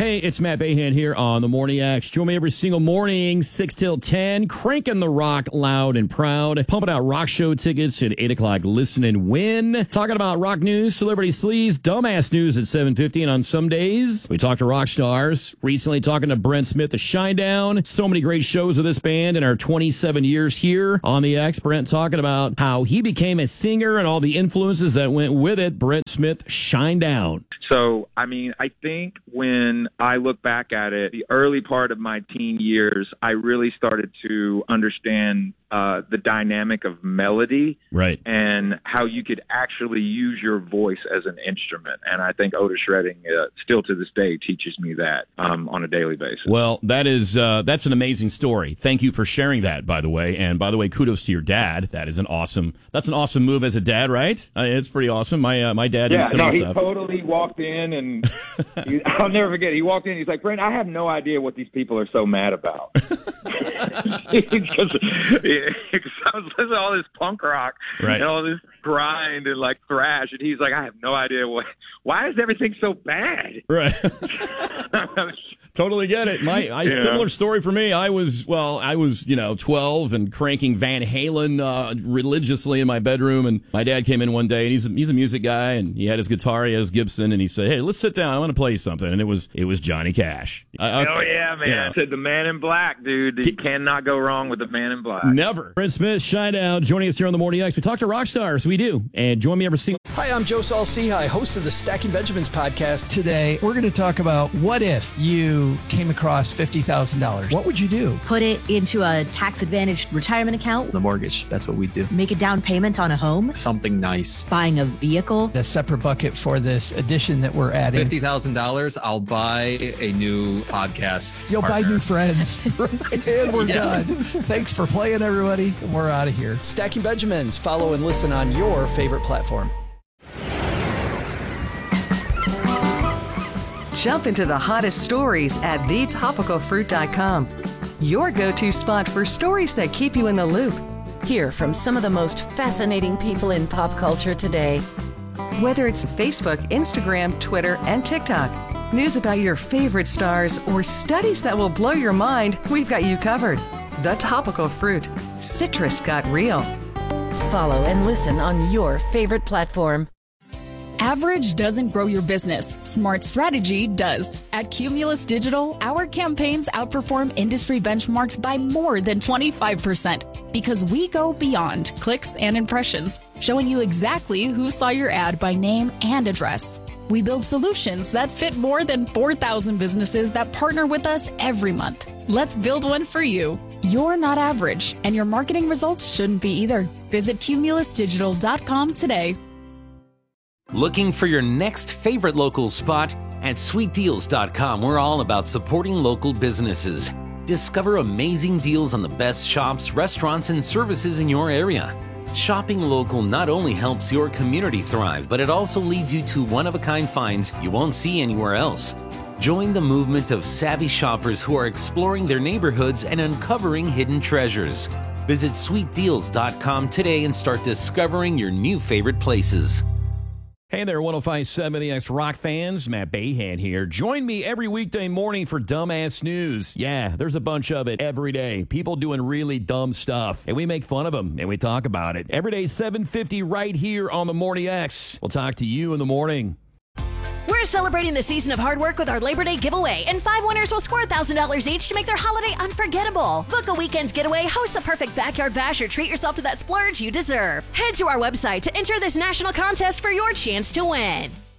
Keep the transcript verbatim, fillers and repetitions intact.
Hey, it's Matt Bahan here on the Morning X. Join me every single morning, six till ten, cranking the rock loud and proud, pumping out rock show tickets at eight o'clock. Listen and win. Talking about rock news, celebrity sleaze, dumbass news at seven fifty. And on some days, we talk to rock stars. Recently talking to Brent Smith, the Shinedown. So many great shows of this band in our twenty-seven years here on the X. Brent talking about how he became a singer and all the influences that went with it. Brent Smith, Shinedown. So, I mean, I think when I look back at it, the early part of my teen years, I really started to understand uh, the dynamic of melody, right, and how you could actually use your voice as an instrument. And I think Otis Redding, uh, still to this day, teaches me that um, on a daily basis. Well, that is uh, that's an amazing story. Thank you for sharing that, by the way. And by the way, kudos to your dad. That is an awesome. That's an awesome move as a dad, right? Uh, it's pretty awesome. My uh, my dad did yeah, similar no, he stuff. totally walked in, and he, I'll never forget. He walked in. He's like, Brent, I have no idea what these people are so mad about. Because I was listening to all this punk rock, right, and all this grind and like thrash, and he's like, I have no idea what. Why is everything so bad? Right. Totally get it. My I, yeah. Similar story for me. I was, well, I was, you know, twelve and cranking Van Halen uh, religiously in my bedroom. And my dad came in one day, and he's a, he's a music guy, and he had his guitar, he had his Gibson, and he said, hey, let's sit down. I want to play you something. And it was it was Johnny Cash. I, oh, yeah, man. Yeah. I said the Man in Black, dude. You cannot go wrong with the Man in Black. Never. Brent Smith, Shinedown, joining us here on the Morning X. We talk to rock stars. We do. And join me every single. Hi, I'm Joe Saul-Sehy, host of the Stacking Benjamins podcast. Today, we're going to talk about what if you came across fifty thousand dollars. What would you do? Put it into a tax-advantaged retirement account. The mortgage, that's what we do. Make a down payment on a home. Something nice. Buying a vehicle. A separate bucket for this addition that we're adding. fifty thousand dollars, I'll buy a new podcast You'll partner. buy new friends. And we're Yeah. done. Thanks for playing, everybody. We're out of here. Stacking Benjamins. Follow and listen on your favorite platform. Jump into the hottest stories at the topical fruit dot com. Your go-to spot for stories that keep you in the loop. Hear from some of the most fascinating people in pop culture today. Whether it's Facebook, Instagram, Twitter, and TikTok, news about your favorite stars, or studies that will blow your mind, we've got you covered. The Topical Fruit. Citrus got real. Follow and listen on your favorite platform. Average doesn't grow your business. Smart strategy does. At Cumulus Digital, our campaigns outperform industry benchmarks by more than twenty-five percent because we go beyond clicks and impressions, showing you exactly who saw your ad by name and address. We build solutions that fit more than four thousand businesses that partner with us every month. Let's build one for you. You're not average, and your marketing results shouldn't be either. Visit cumulus digital dot com today. Looking for your next favorite local spot? At sweet deals dot com, we're all about supporting local businesses. Discover amazing deals on the best shops, restaurants, and services in your area. Shopping local not only helps your community thrive, but it also leads you to one-of-a-kind finds you won't see anywhere else. Join the movement of savvy shoppers who are exploring their neighborhoods and uncovering hidden treasures. Visit sweet deals dot com today and start discovering your new favorite places. Hey there, one oh five point seven The X rock fans. Matt Bahan here. Join me every weekday morning for Dumbass News. Yeah, there's a bunch of it every day. People doing really dumb stuff, and we make fun of them, and we talk about it. Every day, seven fifty right here on the Morning X. We'll talk to you in the morning. We're celebrating the season of hard work with our Labor Day giveaway, and five winners will score one thousand dollars each to make their holiday unforgettable. Book a weekend getaway, host the perfect backyard bash, or treat yourself to that splurge you deserve. Head to our website to enter this national contest for your chance to win.